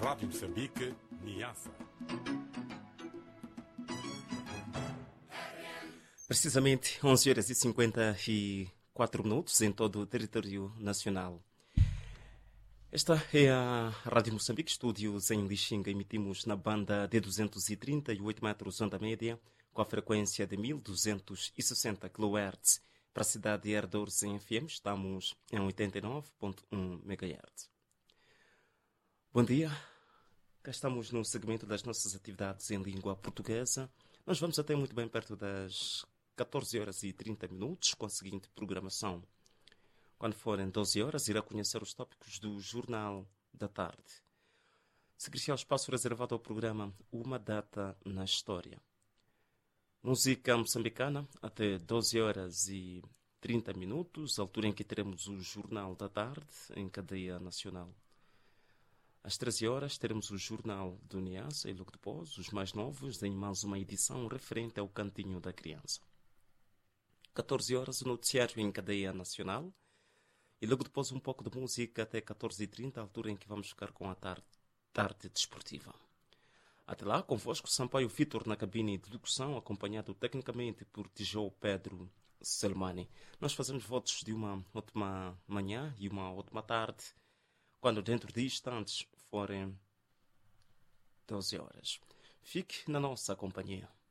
Rádio Moçambique, Niassa. Precisamente 11 horas e 54 minutos em todo o território nacional. Esta é a Rádio Moçambique, estúdios em Lixinga. Emitimos na banda de 238 metros onda média, com a frequência de 1260 kHz. Para a cidade de Herdores, em FM, estamos em 89.1 MHz. Bom dia, cá estamos no segmento das nossas atividades em língua portuguesa. Nós vamos até muito bem perto das 14 horas e 30 minutos com a seguinte programação. Quando forem 12 horas, irá conhecer os tópicos do Jornal da Tarde. Seguir-se ao espaço reservado ao programa Uma Data na História. Música moçambicana até 12 horas e 30 minutos, altura em que teremos o Jornal da Tarde em cadeia nacional. Às 13 horas teremos o Jornal do Niassa e logo depois os mais novos em mais uma edição referente ao Cantinho da Criança. 14 horas o noticiário em cadeia nacional e logo depois um pouco de música até 14h30, altura em que vamos ficar com a tarde desportiva. Até lá, convosco, Sampaio Vitor na cabine de locução, acompanhado tecnicamente por Tijou Pedro Selmani. Nós fazemos votos de uma ótima manhã e uma ótima tarde, quando dentro de instantes forem 12 horas. Fique na nossa companhia.